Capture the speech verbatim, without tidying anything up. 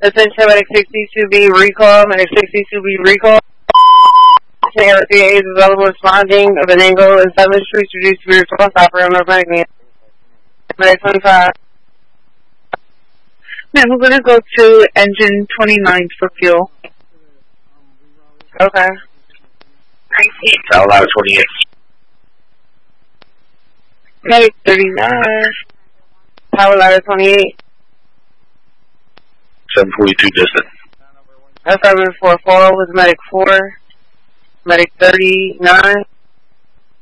Attention, Medic sixty-two B recall. Medic sixty-two B recall. Area is available responding of an angle in seventh Street. Reduced to be response operator on Medic man. Medic twenty-five. Ma'am, we're going to go to engine twenty-nine for fuel. Okay. Tower ladder twenty-eight. Medic thirty-nine. Tower ladder twenty-eight. seven forty-two distant. That's seven four four with Medic four. Medic thirty-nine.